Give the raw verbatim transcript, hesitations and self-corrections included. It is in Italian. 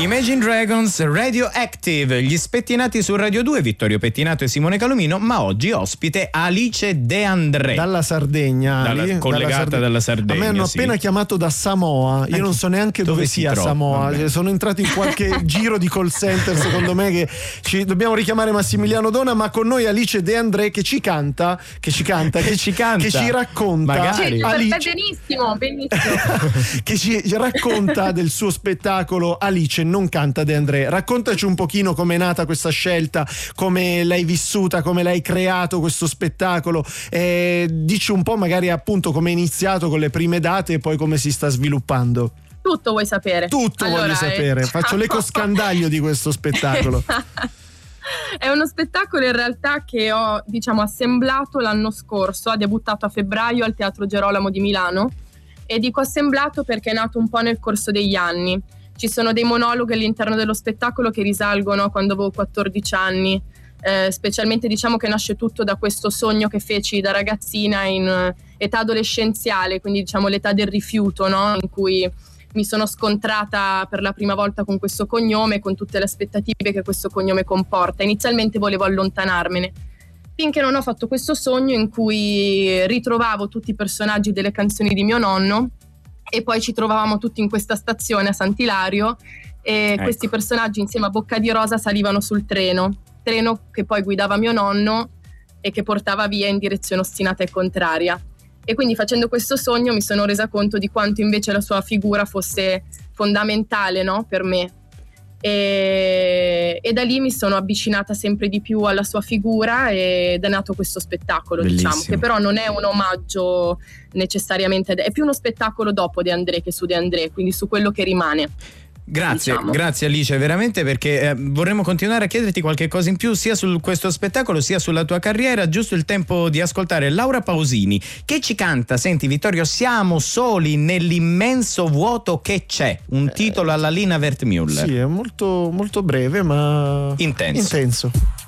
Imagine Dragons, Radioactive, gli spettinati su Radio due, Vittorio Pettinato e Simone Calomino, ma oggi ospite Alice De André. Dalla Sardegna, dalla, Ali, collegata dalla Sardegna. dalla Sardegna. A me hanno sì. appena chiamato da Samoa, io Anche, non so neanche dove, dove sia trova, Samoa. vabbè. Sono entrato in qualche giro di call center, secondo me, che ci dobbiamo richiamare Massimiliano Dona, ma con noi Alice De André che ci canta, che ci canta, che, che ci canta, che ci racconta. magari. Sì, Alice, benissimo, benissimo. che ci racconta del suo spettacolo Alice non canta De André. Raccontaci un pochino com'è nata questa scelta, come l'hai vissuta, come l'hai creato questo spettacolo, eh, dici un po' magari appunto come è iniziato con le prime date e poi come si sta sviluppando. Tutto vuoi sapere? Tutto allora, voglio sapere, eh, faccio l'ecoscandaglio di questo spettacolo. È uno spettacolo in realtà che ho, diciamo, assemblato l'anno scorso, ha debuttato a febbraio al Teatro Gerolamo di Milano, e dico assemblato perché è nato un po' nel corso degli anni. Ci sono dei monologhi all'interno dello spettacolo che risalgono a quando avevo quattordici anni, eh, specialmente diciamo che nasce tutto da questo sogno che feci da ragazzina in eh, età adolescenziale, quindi diciamo l'età del rifiuto, no? In cui mi sono scontrata per la prima volta con questo cognome, con tutte le aspettative che questo cognome comporta. Inizialmente volevo allontanarmene, finché non ho fatto questo sogno in cui ritrovavo tutti i personaggi delle canzoni di mio nonno, e poi ci trovavamo tutti in questa stazione a Sant'Ilario e ecco. Questi personaggi insieme a Bocca di Rosa salivano sul treno, treno che poi guidava mio nonno e che portava via in direzione ostinata e contraria. E quindi facendo questo sogno mi sono resa conto di quanto invece la sua figura fosse fondamentale, no, per me. E, e da lì mi sono avvicinata sempre di più alla sua figura ed è nato questo spettacolo. Bellissimo. Diciamo che però non è un omaggio necessariamente, è più uno spettacolo dopo De André che su De André, quindi su quello che rimane. Grazie, diciamo. grazie Alice, veramente, perché eh, vorremmo continuare a chiederti qualche cosa in più sia su questo spettacolo sia sulla tua carriera. Giusto il tempo di ascoltare Laura Pausini che ci canta, senti Vittorio, Siamo soli nell'immenso vuoto che c'è, un eh, titolo alla Lina Wertmüller. Sì, è molto, molto breve ma intenso. intenso.